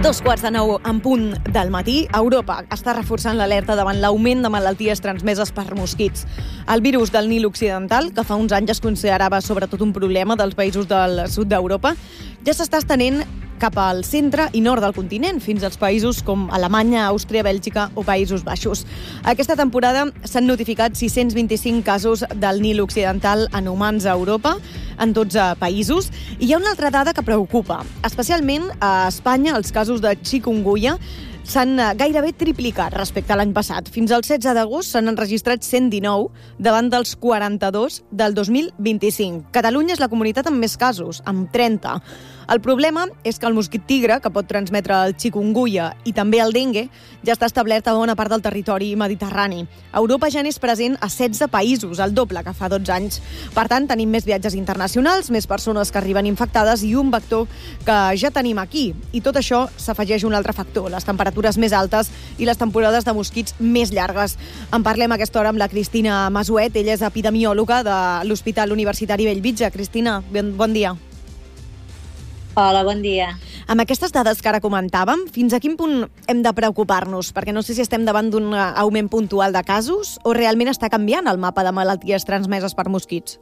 2:45 en punt del matí, Europa està reforçant l'alerta davant l'augment de malalties transmeses per mosquits. El virus del Nil Occidental, que fa uns anys es considerava sobretot un problema dels països del sud d'Europa, ja s'està estenent cap al centre i nord del continent, fins als països com Alemanya, Àustria, Bèlgica o Països Baixos. Aquesta temporada s'han notificat 625 casos del Nil Occidental en humans a Europa, en 12 països, i hi ha una altra dada que preocupa. Especialment a Espanya, els casos de chikungunya s'han gairebé triplicat respecte a l'any passat. Fins al 16 d'agost s'han enregistrat 119 davant dels 42 del 2025. Catalunya és la comunitat amb més casos, amb 30. El problema és que el mosquit tigre, que pot transmetre el chikungunya i també el dengue, ja està establert a bona part del territori mediterrani. Europa ja n'és present a 16 països, el doble que fa 12 anys. Per tant, tenim més viatges internacionals, més persones que arriben infectades i un vector que ja tenim aquí. I tot això s'afegeix un altre factor, les temperatures més altes i les temporades de mosquits més llargues. En parlem a aquesta hora amb la Cristina Masuet, ella és epidemiòloga de l'Hospital Universitari Bellvitge. Cristina, bon dia. Hola, bon dia. Amb aquestes dades que ara comentàvem, fins a quin punt hem de preocupar-nos? Perquè no sé si estem davant d'un augment puntual de casos o realment està canviant el mapa de malalties transmeses per mosquits?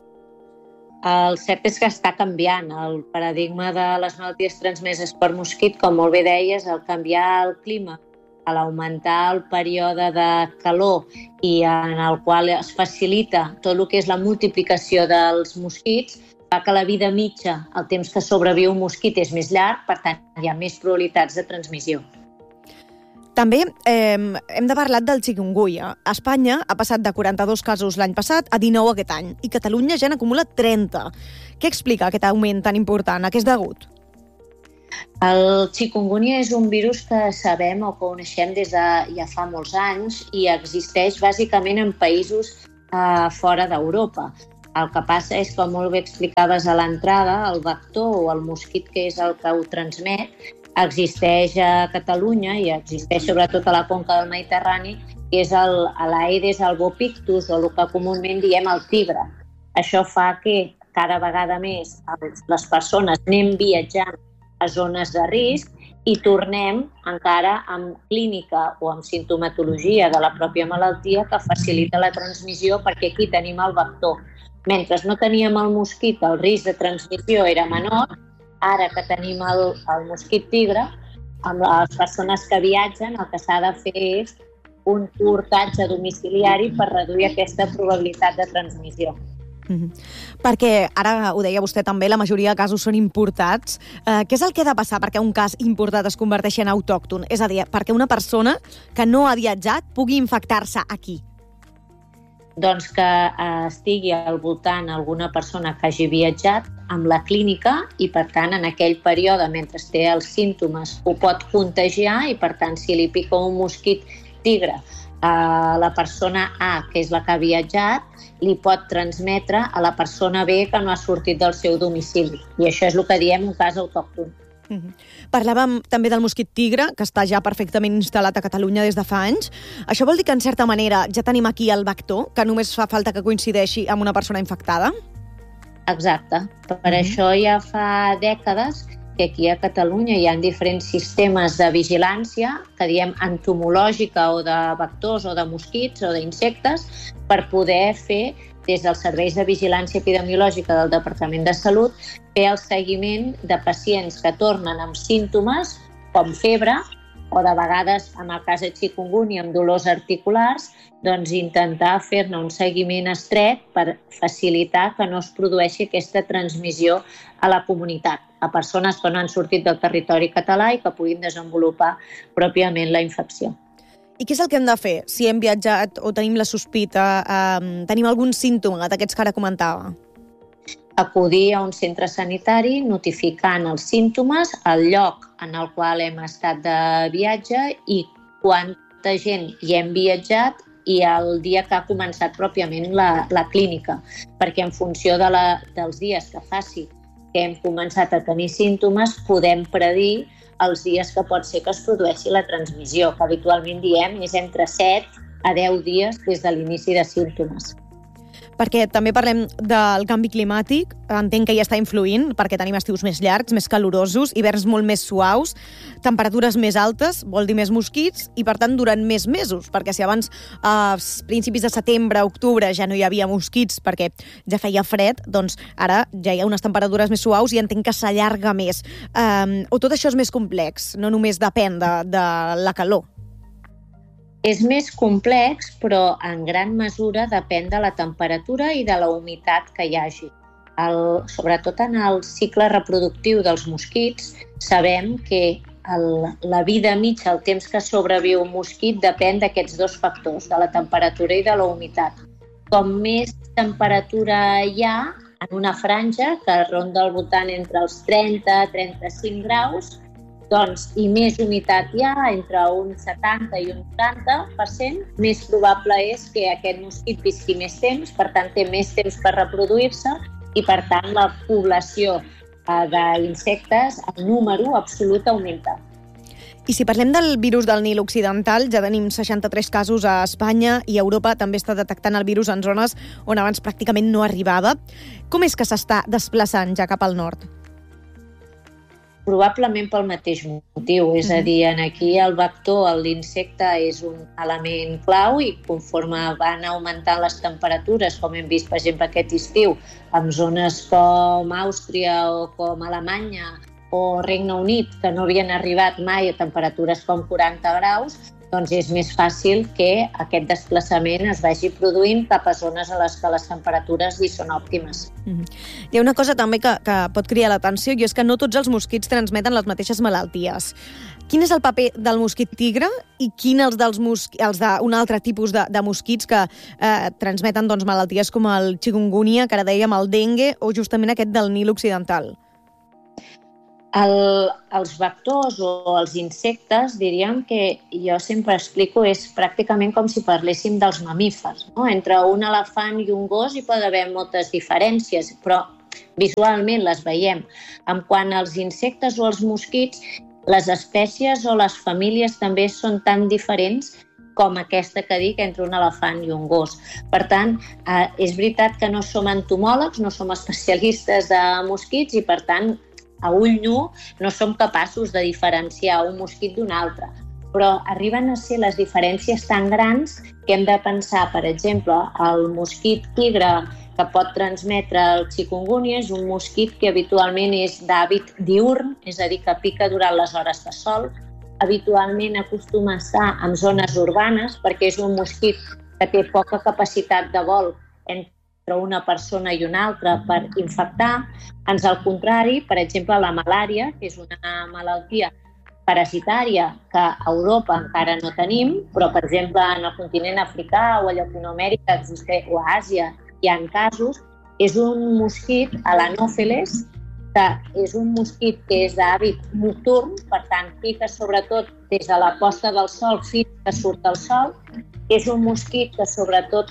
El cert és que està canviant. El paradigma de les malalties transmeses per mosquit, com molt bé deies, al canviar el clima, a l'augmentar el període de calor i en el qual es facilita tot el que és la multiplicació dels mosquits, fa que la vida mitja, el temps que sobreviu un mosquit, és més llarg, per tant, hi ha més probabilitats de transmissió. També hem de parlar del chikungunya. Espanya ha passat de 42 casos l'any passat a 19 aquest any, i Catalunya ja n'acumula 30. Què explica aquest augment tan important? A què és degut? El chikungunya és un virus que sabem o coneixem des de ja fa molts anys i existeix bàsicament en països fora d'Europa. El que passa és, com molt bé explicaves a l'entrada, el vector o el mosquit que és el que ho transmet existeix a Catalunya i existeix sobretot a la conca del Mediterrani, que és l'Aedes albopictus, o el que comúment diem el tigre. Això fa que cada vegada més les persones anem viatjant a zones de risc i tornem encara amb clínica o amb sintomatologia de la pròpia malaltia que facilita la transmissió, perquè aquí tenim el vector. Mentre no teníem el mosquit, el risc de transmissió era menor. Ara que tenim el mosquit tigre, amb les persones que viatgen, el que s'ha de fer és un curtatge domiciliari per reduir aquesta probabilitat de transmissió. Perquè, ara ho deia vostè també, la majoria de casos són importats. Què és el que ha de passar perquè un cas importat es converteixi en autòcton? És a dir, perquè una persona que no ha viatjat pugui infectar-se aquí? Doncs que estigui al voltant alguna persona que hagi viatjat amb la clínica i, per tant, en aquell període, mentre té els símptomes, ho pot contagiar i, per tant, si li pica un mosquit tigre a la persona A, que és la que ha viatjat, li pot transmetre a la persona B que no ha sortit del seu domicili. I això és el que diem un cas autòcton. Parlàvem també del mosquit tigre, que està ja perfectament instal·lat a Catalunya des de fa anys. Això vol dir que, en certa manera, ja tenim aquí el vector, que només fa falta que coincideixi amb una persona infectada? Exacte. Per això ja fa dècades que aquí a Catalunya hi ha diferents sistemes de vigilància, que diem entomològica, o de vectors, o de mosquits, o d'insectes, per poder fer, des dels serveis de vigilància epidemiològica del Departament de Salut, fer el seguiment de pacients que tornen amb símptomes com febre o de vegades, en el cas de chikungunya, amb dolors articulars, doncs intentar fer-ne un seguiment estret per facilitar que no es produeixi aquesta transmissió a la comunitat, a persones que no han sortit del territori català i que puguin desenvolupar pròpiament la infecció. I què és el que hem de fer si hem viatjat o tenim la sospita, tenim algun símptoma d'aquests que ara comentava? Acudir a un centre sanitari notificant els símptomes, el lloc en el qual hem estat de viatge i quanta gent hi hem viatjat i el dia que ha començat pròpiament la clínica, perquè en funció dels dies que faci que hem començat a tenir símptomes podem predir els dies que pot ser que es produeixi la transmissió, que habitualment diem és entre 7 a 10 dies des de l'inici de símptomes. Perquè també parlem del canvi climàtic, entenc que ja està influint, perquè tenim estius més llargs, més calorosos, hiverns molt més suaus, temperatures més altes, vol dir més mosquits, i per tant durant més mesos, perquè si abans a principis de setembre, octubre, ja no hi havia mosquits perquè ja feia fred, doncs ara ja hi ha unes temperatures més suaus i entenc que s'allarga més. O tot això és més complex, no només depèn de la calor. És més complex, però en gran mesura depèn de la temperatura i de la humitat que hi hagi. Sobretot en el cicle reproductiu dels mosquits, sabem que la vida mitja, el temps que sobreviu un mosquit, depèn d'aquests dos factors, de la temperatura i de la humitat. Com més temperatura hi ha en una franja que ronda al voltant entre els 30 i 35 graus, i més humitat hi ha, entre un 70 i un 90%, més probable és que aquest mosquit visqui més temps, per tant té més temps per reproduir-se i per tant la població d'insectes, el número absolut augmenta. I si parlem del virus del Nil occidental, ja tenim 63 casos a Espanya i Europa també està detectant el virus en zones on abans pràcticament no arribava. Com és que s'està desplaçant ja cap al nord? Probablement pel mateix motiu, és a dir, aquí el vector, l'insecte, és un element clau i conforme van augmentant les temperatures, com hem vist, per exemple, aquest estiu, en zones com Àustria o com Alemanya o Regne Unit, que no havien arribat mai a temperatures com 40 graus, doncs és més fàcil que aquest desplaçament es vagi produint cap a zones a les que les temperatures hi són òptimes. Hi ha una cosa també que pot cridar l'atenció i és que no tots els mosquits transmeten les mateixes malalties. Quin és el paper del mosquit tigre i quin els d'un altre tipus de mosquits que transmeten malalties com el chikungunya, que ara dèiem el dengue, o justament aquest del Nil occidental? Els vectors o els insectes, diríem que jo sempre explico, és pràcticament com si parléssim dels mamífers, no? Entre un elefant i un gos hi pot haver moltes diferències, però visualment les veiem. En quant als insectes o als mosquits, les espècies o les famílies també són tan diferents com aquesta que dic entre un elefant i un gos. Per tant, és veritat que no som entomòlegs, no som especialistes de mosquits i per tant a ull nu no som capaços de diferenciar un mosquit d'un altre, però arriben a ser les diferències tan grans que hem de pensar, per exemple, el mosquit tigre que pot transmetre el chikungunya és un mosquit que habitualment és d'hàbit diürn, és a dir, que pica durant les hores de sol. Habitualment acostuma a estar en zones urbanes perquè és un mosquit que té poca capacitat de vol entre una persona i una altra per infectar. Ans al contrari, per exemple, la malària, que és una malaltia parasitària que a Europa encara no tenim, però, per exemple, en el continent africà o a Llatinoamèrica o a Àsia hi ha casos, és un mosquit, l'anòfeles, que és un mosquit que és d'hàbit nocturn, per tant, pica sobretot des de la posta del sol fins que surt el sol. És un mosquit que sobretot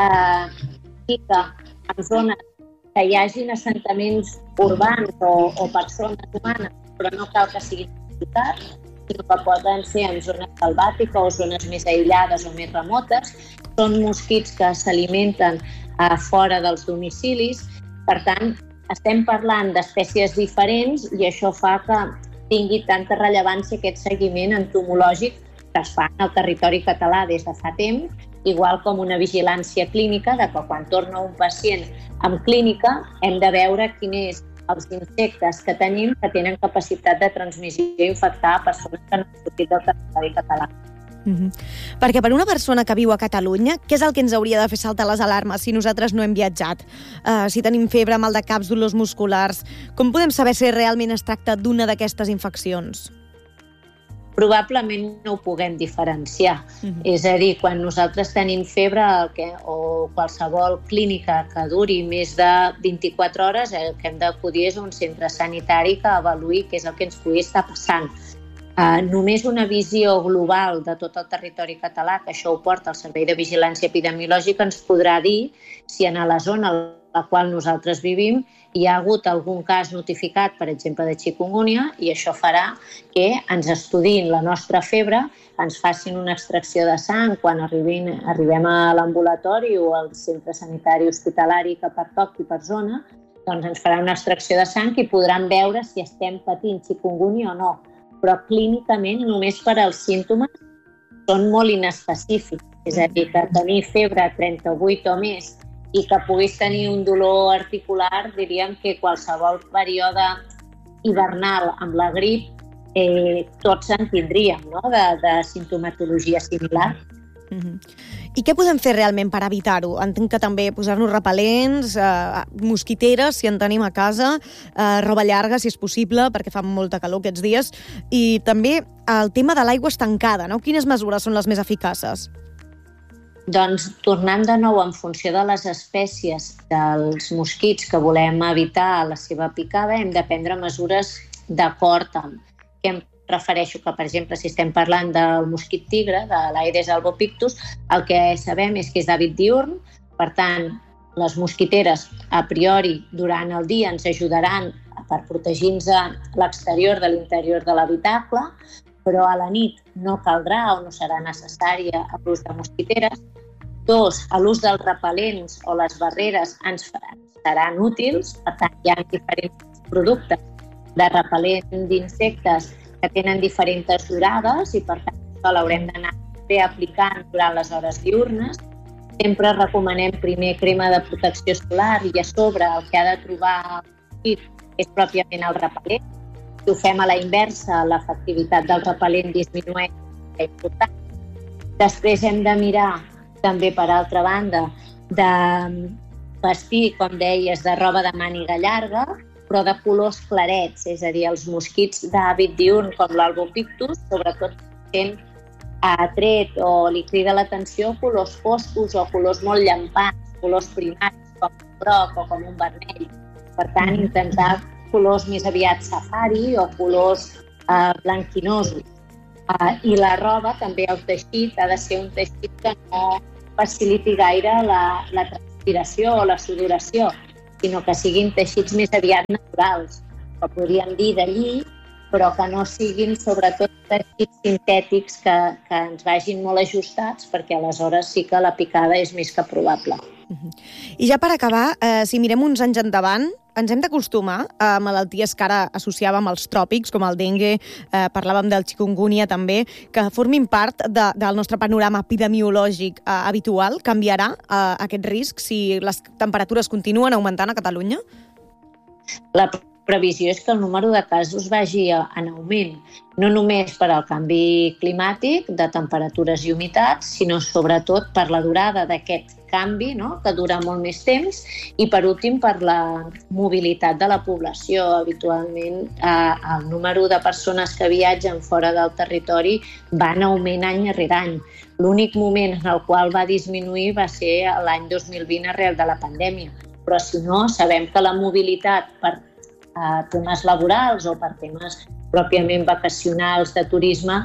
pica en zones que hi hagin assentaments urbans o persones humanes, però no cal que siguin ciutats, sinó que poden ser en zones selvàtiques o zones més aïllades o més remotes. Són mosquits que s'alimenten fora dels domicilis. Per tant, estem parlant d'espècies diferents i això fa que tingui tanta rellevància aquest seguiment entomològic que es fa al territori català des de fa temps, igual com una vigilància clínica de que quan torna un pacient en clínica hem de veure quins els insectes que tenim que tenen capacitat de transmissió i infectar persones que no han sortit del territori català. Perquè per una persona que viu a Catalunya, què és el que ens hauria de fer saltar les alarmes si nosaltres no hem viatjat? Si tenim febre, mal de caps, dolors musculars, com podem saber si realment es tracta d'una d'aquestes infeccions? Probablement no ho puguem diferenciar. És a dir, quan nosaltres tenim febre o qualsevol clínica que duri més de 24 hores, el que hem d'acudir és a un centre sanitari que avaluï què és el que ens pugui estar passant. Només una visió global de tot el territori català, que això ho porta el Servei de Vigilància Epidemiològica, ens podrà dir si en la zona a la qual nosaltres vivim hi ha hagut algun cas notificat, per exemple, de chikungunya, i això farà que ens estudiïn la nostra febre, ens facin una extracció de sang quan arribem a l'ambulatori o al centre sanitari hospitalari que pertoqui per zona, doncs ens farà una extracció de sang i podran veure si estem patint chikungunya o no. Però clínicament, només per als símptomes, són molt inespecífics. És a dir, que tenir febre 38 o més i que puguis tenir un dolor articular, diríem que qualsevol període hivernal amb la grip tots en tindríem, no?, de simptomatologia similar. I què podem fer realment per evitar-ho? Entenc que també posar-nos repel·lents, mosquiteres, si en tenim a casa, roba llarga, si és possible, perquè fa molta calor aquests dies, i també el tema de l'aigua estancada, no? Quines mesures són les més eficaces? Doncs, tornant de nou en funció de les espècies dels mosquits que volem evitar la seva picada, hem de prendre mesures d'acord amb què em refereixo que, per exemple, si estem parlant del mosquit tigre, de l'Aedes albopictus, el que sabem és que és d'hàbit diürn, per tant, les mosquiteres, a priori, durant el dia ens ajudaran per protegir-nos l'exterior de l'interior de l'habitacle, però a la nit no caldrà o no serà necessària l'ús de mosquiteres. 2, l'ús dels repel·lents o les barreres ens seran útils, per tant, hi ha diferents productes de repel·lent d'insectes que tenen diferents durades i, per tant, això l'haurem d'anar aplicant durant les hores diürnes. Sempre recomanem primer crema de protecció solar i a sobre el que ha de trobar el mosquit és pròpiament el repel·lent. Si ho fem a la inversa, l'efectivitat del repel·lent disminueix, és important. Després hem de mirar també, per altra banda, de vestir, com deies, de roba de màniga llarga, però de colors clarets, és a dir, els mosquits d'hàbit diürn com l'albopictus, sobretot sent atret o li crida l'atenció colors foscos o colors molt llampants, colors primaris, com un groc o com un vermell. Per tant, intentar colors més aviat safari o colors blanquinosos. I la roba, també el teixit, ha de ser un teixit que no faciliti gaire la transpiració o la sudoració, sinó que siguin teixits més aviat naturals, que podríem dir de lli, però que no siguin sobretot teixits sintètics que ens vagin molt ajustats, perquè aleshores sí que la picada és més que probable. I ja per acabar, si mirem uns anys endavant, ens hem d'acostumar a malalties que ara associàvem als tròpics, com el dengue, parlàvem del chikungunya també, que formin part del nostre panorama epidemiològic habitual. Canviarà aquest risc si les temperatures continuen augmentant a Catalunya? La previsió és que el número de casos vagi en augment, no només per al canvi climàtic, de temperatures i humitats, sinó sobretot per la durada d'aquest canvi, no?, que dura molt més temps, i per últim per la mobilitat de la població. Habitualment el número de persones que viatgen fora del territori va en augment any rere any. L'únic moment en el qual va disminuir va ser l'any 2020 arrel de la pandèmia, però si no, sabem que la mobilitat per temes laborals o per temes pròpiament vacacionals de turisme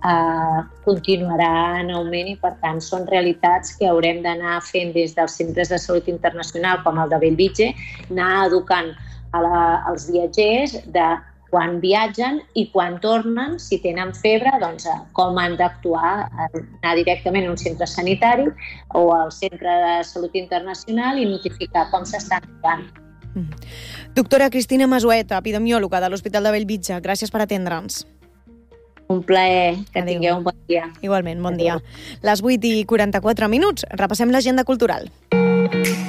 continuarà en augment i, per tant, són realitats que haurem d'anar fent des dels centres de salut internacional com el de Bellvitge, anar educant als viatgers de quan viatgen i quan tornen, si tenen febre, doncs com han d'actuar, anar directament a un centre sanitari o al centre de salut internacional i notificar com s'estan trobant. Doctora Cristina Masueta, epidemiòloga de l'Hospital de Bellvitge, gràcies per atendre'ns. Un plaer, que tingueu un bon dia. Igualment, bon dia. Les 8:44, repassem l'agenda cultural.